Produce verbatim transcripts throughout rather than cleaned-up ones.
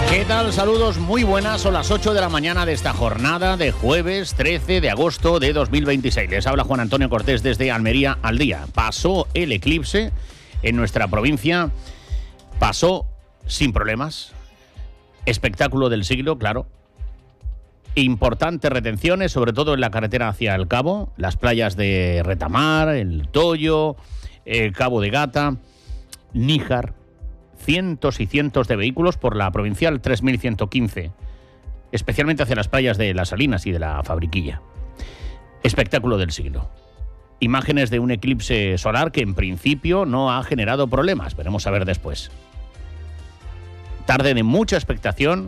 ¿Qué tal? Saludos, muy buenas. Son las ocho de la mañana de esta jornada de jueves trece de agosto de dos mil veintiséis. Les habla Juan Antonio Cortés desde Almería al día. Pasó el eclipse en nuestra provincia, pasó sin problemas. Espectáculo del siglo, claro. Importantes retenciones, sobre todo en la carretera hacia el Cabo, las playas de Retamar, el Toyo, el Cabo de Gata, Níjar. Cientos y cientos de vehículos por la provincial tres mil ciento quince, especialmente hacia las playas de Las Salinas y de la Fabriquilla. Espectáculo del siglo. Imágenes de un eclipse solar que en principio no ha generado problemas. Veremos a ver después. Tarde de mucha expectación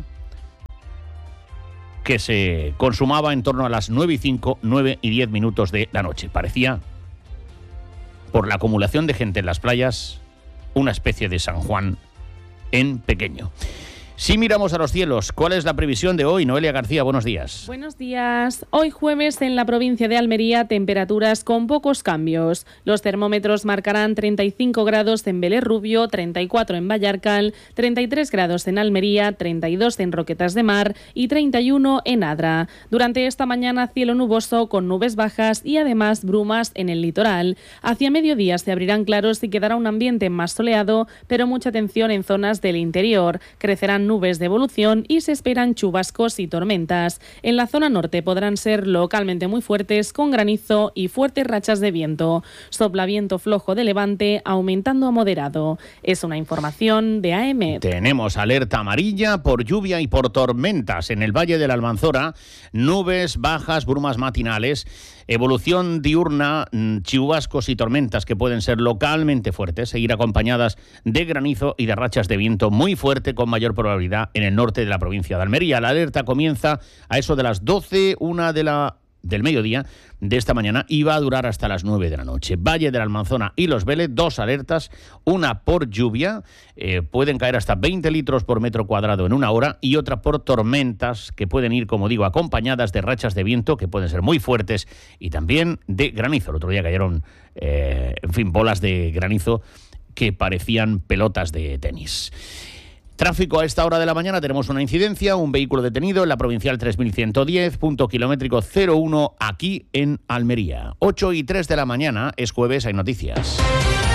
que se consumaba en torno a las nueve y cinco, nueve y diez minutos de la noche. Parecía, por la acumulación de gente en las playas, una especie de San Juan en pequeño. Si miramos a los cielos, ¿cuál es la previsión de hoy? Noelia García, buenos días. Buenos días. Hoy jueves en la provincia de Almería, temperaturas con pocos cambios. Los termómetros marcarán treinta y cinco grados en Vélez Rubio, treinta y cuatro en Vallarcal, treinta y tres grados en Almería, treinta y dos en Roquetas de Mar y treinta y uno en Adra. Durante esta mañana, cielo nuboso con nubes bajas y además brumas en el litoral. Hacia mediodía se abrirán claros y quedará un ambiente más soleado, pero mucha atención en zonas del interior. Crecerán nubes de evolución y se esperan chubascos y tormentas. En la zona norte podrán ser localmente muy fuertes con granizo y fuertes rachas de viento. Sopla viento flojo de levante aumentando a moderado. Es una información de A M. Tenemos alerta amarilla por lluvia y por tormentas en el Valle de la Almanzora. Nubes bajas, brumas matinales. Evolución diurna, chubascos y tormentas que pueden ser localmente fuertes, seguir acompañadas de granizo y de rachas de viento muy fuerte con mayor probabilidad en el norte de la provincia de Almería. La alerta comienza a eso de las doce, una de la del mediodía de esta mañana y va a durar hasta las nueve de la noche. Valle de la Almanzora y Los Vélez, dos alertas, una por lluvia, eh, pueden caer hasta veinte litros por metro cuadrado en una hora, y otra por tormentas que pueden ir, como digo, acompañadas de rachas de viento que pueden ser muy fuertes y también de granizo. El otro día cayeron, eh, en fin, bolas de granizo que parecían pelotas de tenis. Tráfico a esta hora de la mañana, tenemos una incidencia, un vehículo detenido en la provincial tres mil ciento diez, punto kilométrico cero uno, aquí en Almería. ocho y tres de la mañana, es jueves, hay noticias.